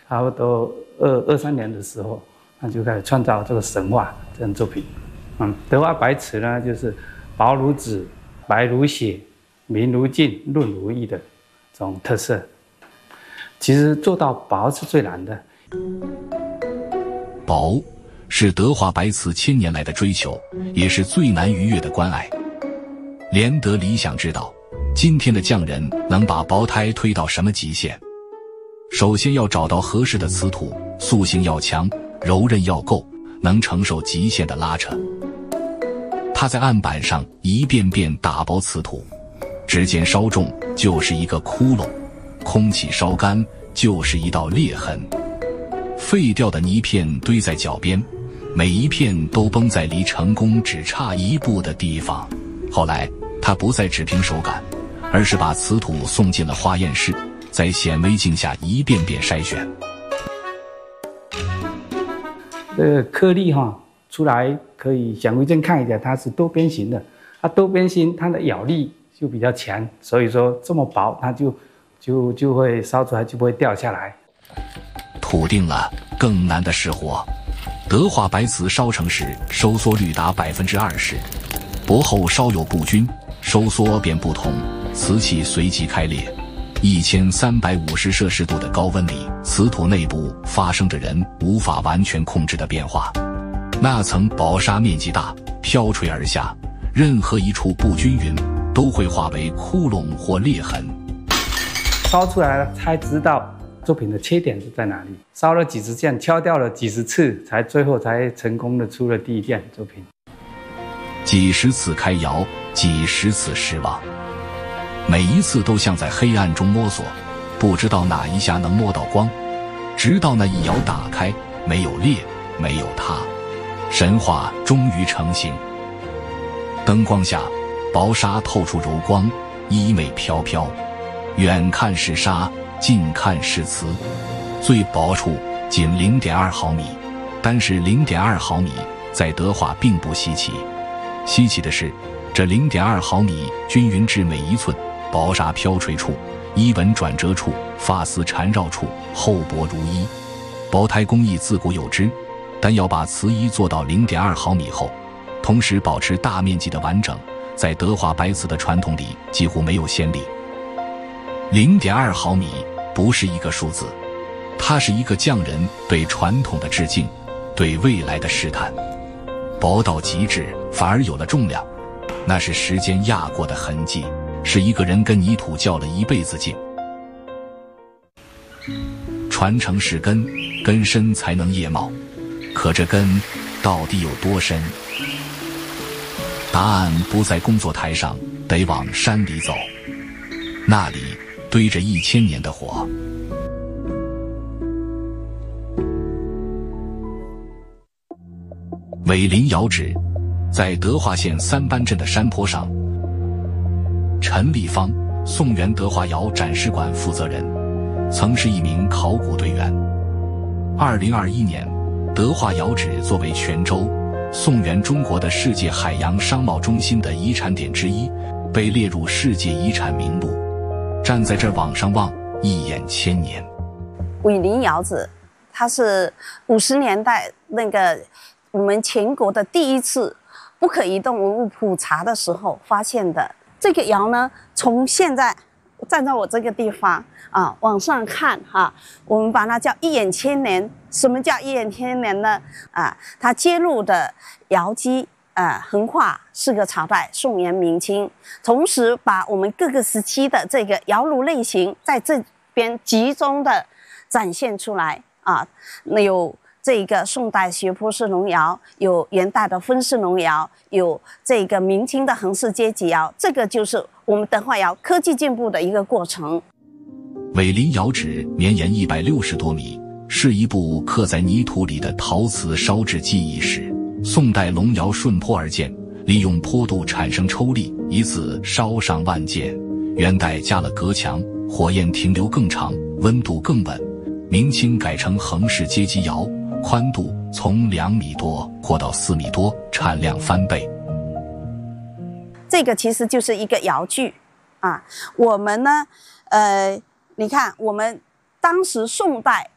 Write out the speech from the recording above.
差不多23年的时候，他就开始创造这个神话这种作品。德化白瓷呢，就是薄如纸、白如雪、明如镜、润如玉的这种特色。其实做到薄是最难的。 薄是德化白瓷1000年来的追求，也是最难逾越的关隘。连德理想知道，今天的匠人能把薄胎推到什么极限。首先要找到合适的瓷土，塑性要强，柔韧要够，能承受极限的拉扯。他在案板上一遍遍打薄瓷土，指尖稍重就是一个窟窿，空气稍干就是一道裂痕。废掉的泥片堆在脚边，每一片都崩在离成功只差1步的地方。后来他不再只凭手感，而是把瓷土送进了化验室，在显微镜下一遍遍筛选。 这个颗粒出来可以显微镜看一下，它是多边形的。它多边形，它的咬力就比较强，所以说这么薄，它就会烧出来，就不会掉下来。 土定了，更难的是活。德化白瓷烧成时收缩率达20%，薄后稍有不均，收缩便不同，瓷器随即开裂。1350摄氏度的高温里，瓷土内部发生着人无法完全控制的变化。那层薄纱面积大，飘垂而下，任何一处不均匀都会化为窟窿或裂痕。 烧出来了才知道作品的缺点是在哪里，烧了几十件，敲掉了几十次，最后才成功的出了第一件作品。 几十次开窑，几十次失望，每一次都像在黑暗中摸索，不知道哪一下能摸到光，直到那一窑打开，没有裂，没有塌，神话终于成型。灯光下，薄纱透出柔光，衣袂飘飘，远看是纱，近看是瓷，最薄处仅0.2毫米，但是0.2毫米在德化并不稀奇。稀奇的是，这0.2毫米均匀至每一寸，薄纱飘垂处，衣纹转折处，发丝缠绕处，厚薄如一。薄胎工艺自古有之，但要把瓷衣做到0.2毫米厚，同时保持大面积的完整，在德化白瓷的传统里几乎没有先例。0.2毫米不是一个数字，它是一个匠人对传统的致敬，对未来的试探。薄到极致，反而有了重量，那是时间压过的痕迹，是一个人跟泥土较了一辈子劲。传承是根，根深才能叶茂，可这根到底有多深？答案不在工作台上，得往山里走，那里堆着1000年的火。伟林窑址在德化县三班镇的山坡上。陈立芳，宋元德化窑展示馆负责人，曾是一名考古队员。2021年，德化窑址作为泉州、宋元中国的世界海洋商贸中心的遗产点之一，被列入世界遗产名录。站在这儿往上望，一眼千年。 伟林窑址，它是50年代那个我们全国的第一次不可移动文物普查的时候发现的。这个窑呢，从现在站在我这个地方往上看我们把它叫一眼千年。什么叫一眼千年呢？它揭露的窑基横跨4个朝代，宋元明清，同时把我们各个时期的这个窑炉类型在这边集中的展现出来有这个宋代学坡式龙窑，有元代的分式龙窑，有这个明清的横式阶级窑，这个就是我们德化窑科技进步的一个过程。 伟林窑址绵延160多米，是一部刻在泥土里的陶瓷烧制技艺史。宋代龙窑顺坡而建，利用坡度产生抽力，一次烧上万件。元代加了隔墙，火焰停留更长，温度更稳。明清改成横式阶级窑，宽度从2米多扩到4米多，产量翻倍。 这个其实就是一个窑具我们呢你看我们当时宋代